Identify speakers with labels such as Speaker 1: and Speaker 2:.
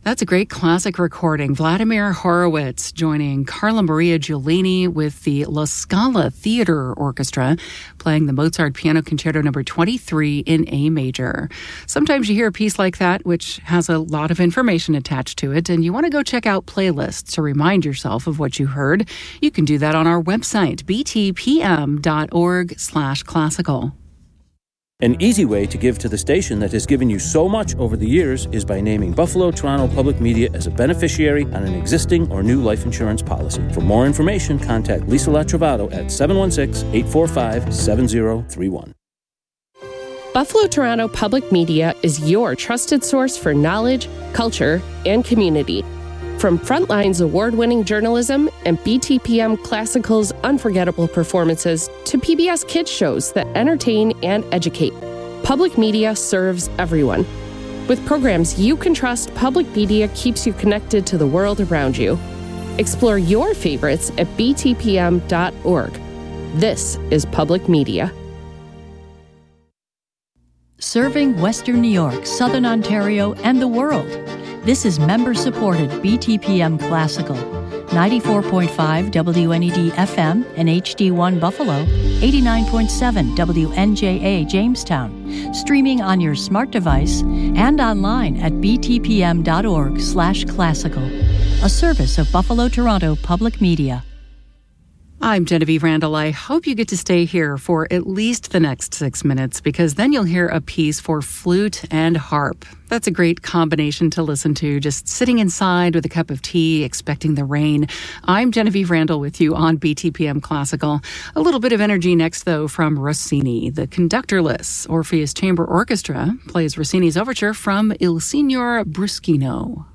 Speaker 1: That's a great classic recording. Vladimir Horowitz joining Carla Maria Giulini with the La Scala Theater Orchestra, playing the Mozart Piano Concerto No. 23 in A major. Sometimes you hear a piece like that, which has a lot of information attached to it, and you want to go check out playlists to remind yourself of what you heard. You can do that on our website, btpm.org/classical.
Speaker 2: An easy way to give to the station that has given you so much over the years is by naming Buffalo Toronto Public Media as a beneficiary on an existing or new life insurance policy. For more information, contact Lisa Latrovato at 716-845-7031.
Speaker 3: Buffalo Toronto Public Media is your trusted source for knowledge, culture, and community. From Frontline's award-winning journalism and BTPM Classical's unforgettable performances to PBS Kids shows that entertain and educate, public media serves everyone. With programs you can trust, public media keeps you connected to the world around you. Explore your favorites at btpm.org. This is public media.
Speaker 4: Serving Western New York, Southern Ontario, and the world. This is member-supported BTPM Classical, 94.5 WNED FM and HD1 Buffalo, 89.7 WNJA Jamestown, streaming on your smart device and online at btpm.org/classical, a service of Buffalo Toronto Public Media.
Speaker 1: I'm Genevieve Randall. I hope you get to stay here for at least the next 6 minutes, because then you'll hear a piece for flute and harp. That's a great combination to listen to, just sitting inside with a cup of tea, expecting the rain. I'm Genevieve Randall with you on BTPM Classical. A little bit of energy next, though, from Rossini. The conductorless Orpheus Chamber Orchestra plays Rossini's overture from Il Signor Bruschino.